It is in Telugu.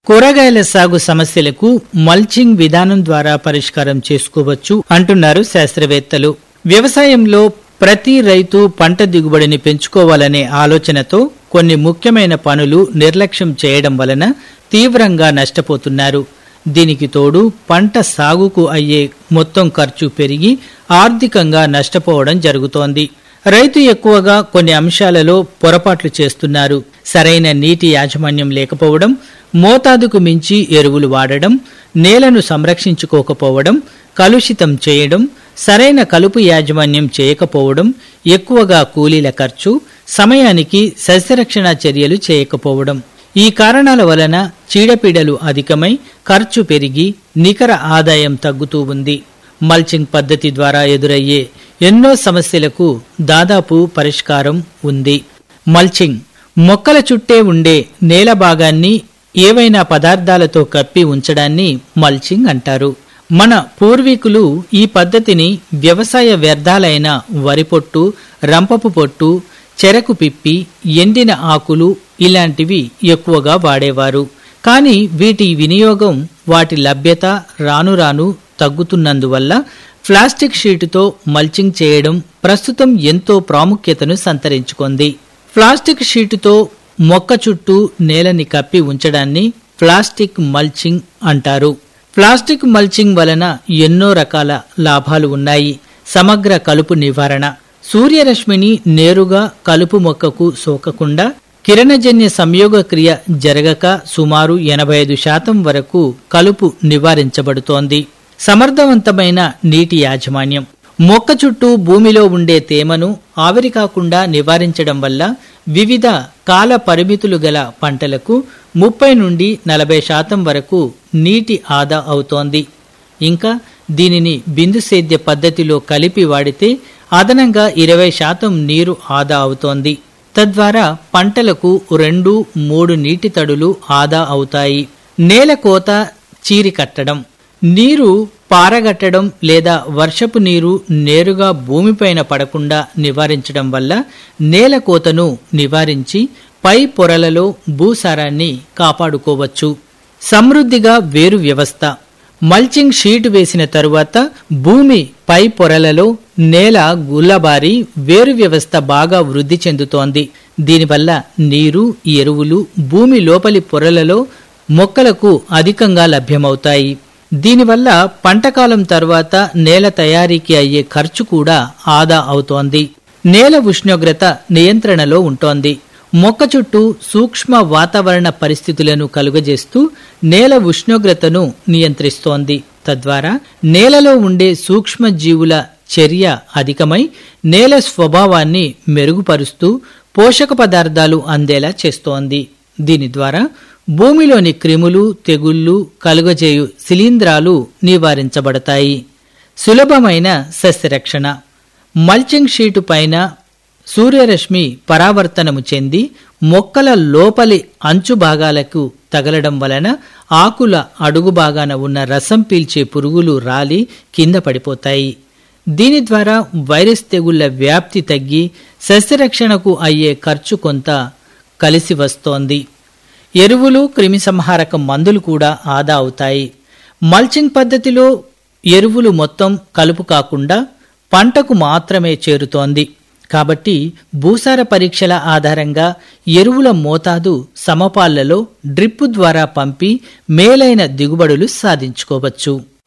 కూరగాయల సాగు సమస్యలకు మల్చింగ్ విధానం ద్వారా పరిష్కారం చేసుకోవచ్చు అంటున్నారు శాస్త్రవేత్తలు. వ్యవసాయంలో ప్రతి రైతు పంట దిగుబడిని పెంచుకోవాలనే ఆలోచనతో కొన్ని ముఖ్యమైన పనులు నిర్లక్ష్యం చేయడం వలన తీవ్రంగా నష్టపోతున్నారు. దీనికి తోడు పంట సాగుకు అయ్యే మొత్తం ఖర్చు పెరిగి ఆర్థికంగా నష్టపోవడం జరుగుతోంది. రైతు ఎక్కువగా కొన్ని అంశాలలో పొరపాట్లు చేస్తున్నారు. సరైన నీటి యాజమాన్యం లేకపోవడం, మోతాదుకు మించి ఎరువులు వాడడం, నేలను సంరక్షించుకోకపోవడం, కలుషితం చేయడం, సరైన కలుపు యాజమాన్యం చేయకపోవడం, ఎక్కువగా కూలీల ఖర్చు, సమయానికి సస్యరక్షణ చర్యలు చేయకపోవడం. ఈ కారణాల వలన చీడపీడలు అధికమై ఖర్చు పెరిగి నికర ఆదాయం తగ్గుతూ ఉంది. మల్చింగ్ పద్ధతి ద్వారా ఎదురయ్యే ఎన్నో సమస్యలకు దాదాపు పరిష్కారం ఉంది. మల్చింగ్ మొక్కల చుట్టే ఉండే నేల భాగాన్ని ఏవైనా పదార్థాలతో కప్పి ఉంచడాన్ని మల్చింగ్ అంటారు. మన పూర్వీకులు ఈ పద్ధతిని వ్యవసాయ వ్యర్థాలైన వరి పొట్టు, రంపపు పొట్టు, చెరకు పిప్పి, ఎండిన ఆకులు ఇలాంటివి ఎక్కువగా వాడేవారు. కానీ వీటి వినియోగం, వాటి లభ్యత రాను రాను తగ్గుతున్నందువల్ల ప్లాస్టిక్ షీటుతో మల్చింగ్ చేయడం ప్రస్తుతం ఎంతో ప్రాముఖ్యతను సంతరించుకుంది. ప్లాస్టిక్ షీటుతో మొక్క చుట్టూ నేలని కప్పి ఉంచడాన్ని ప్లాస్టిక్ మల్చింగ్ అంటారు. ప్లాస్టిక్ మల్చింగ్ వలన ఎన్నో రకాల లాభాలు ఉన్నాయి. సమగ్ర కలుపు నివారణ, సూర్యరశ్మిని నేరుగా కలుపు మొక్కకు సోకకుండా కిరణజన్య సంయోగ క్రియ జరగక సుమారు 85% వరకు కలుపు నివారించబడుతోంది. సమర్థవంతమైన నీటి యాజమాన్యం, మొక్క చుట్టూ భూమిలో ఉండే తేమను ఆవిరి కాకుండా నివారించడం వల్ల వివిధ కాల పరిమితులు గల పంటలకు 30 నుండి 40% వరకు నీటి ఆదా అవుతోంది. ఇంకా దీనిని బిందు సేద్య పద్ధతిలో కలిపి వాడితే అదనంగా 20% నీరు ఆదా అవుతోంది. తద్వారా పంటలకు 2-3 నీటి తడులు ఆదా అవుతాయి. నేల కోత, చీరి కట్టడం, నీరు పారగట్టడం లేదా వర్షపు నీరు నేరుగా భూమిపైన పడకుండా నివారించడం వల్ల నేల కోతను నివారించి పై పొరలలో భూసారాన్ని కాపాడుకోవచ్చు. సమృద్ధిగా వేరు వ్యవస్థ, మల్చింగ్ షీటు వేసిన తరువాత భూమి పై పొరలలో నేల గుల్లబారి వేరు వ్యవస్థ బాగా వృద్ధి చెందుతోంది. దీనివల్ల నీరు, ఎరువులు భూమి లోపలి పొరలలో మొక్కలకు అధికంగా లభ్యమవుతాయి. దీనివల్ల పంటకాలం తర్వాత నేల తయారీకి అయ్యే ఖర్చు కూడా ఆదా అవుతోంది. నేల ఉష్ణోగ్రత నియంత్రణలో ఉంటోంది. మొక్క చుట్టూ సూక్ష్మ వాతావరణ పరిస్థితులను కలుగజేస్తూ నేల ఉష్ణోగ్రతను నియంత్రిస్తోంది. తద్వారా నేలలో ఉండే సూక్ష్మ జీవుల చర్య అధికమై నేల స్వభావాన్ని మెరుగుపరుస్తూ పోషక పదార్థాలు అందేలా చేస్తోంది. దీని ద్వారా భూమిలోని క్రిములు, తెగుళ్లు కలుగజేయు శిలీంధ్రాలు నివారించబడతాయి. సులభమైన సస్యరక్షణ, మల్చింగ్ షీటు పైన సూర్యరశ్మి పరావర్తనము చెంది మొక్కల లోపలి అంచు భాగాలకు తగలడం వలన ఆకుల అడుగు భాగాన ఉన్న రసం పీల్చే పురుగులు రాలి కింద పడిపోతాయి. దీని ద్వారా వైరస్ తెగుళ్ల వ్యాప్తి తగ్గి సస్యరక్షణకు అయ్యే ఖర్చు కొంత కలిసి వస్తోంది. ఎరువులు, క్రిమిసంహారక మందులు కూడా ఆదా అవుతాయి. మల్చింగ్ పద్ధతిలో ఎరువులు మొత్తం కలుపు కాకుండా పంటకు మాత్రమే చేరుతోంది. కాబట్టి భూసార పరీక్షల ఆధారంగా ఎరువుల మోతాదు సమపాళ్లలో డ్రిప్ ద్వారా పంపి మేలైన దిగుబడులు సాధించుకోవచ్చు.